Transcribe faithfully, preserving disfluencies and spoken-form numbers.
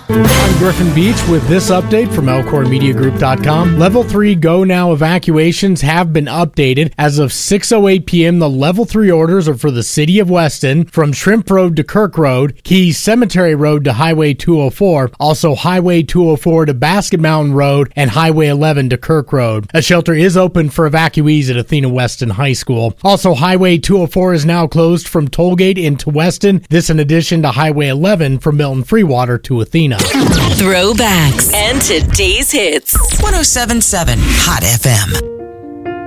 I'm Griffin Beach with this update from Elkhorn Media Group dot com. Level three Go Now evacuations have been updated. As of six oh eight p.m., the Level three orders are for the City of Weston, from Shrimp Road to Kirk Road, Keys Cemetery Road to Highway two oh four, also Highway two oh four to Basket Mountain Road, and Highway eleven to Kirk Road. A shelter is open for evacuees at Athena Weston High School. Also, Highway two oh four is now closed from Tollgate into Weston. This in addition to Highway eleven from Milton Freewater to Athena. Throwbacks and today's hits. one oh seven point seven Hot F M.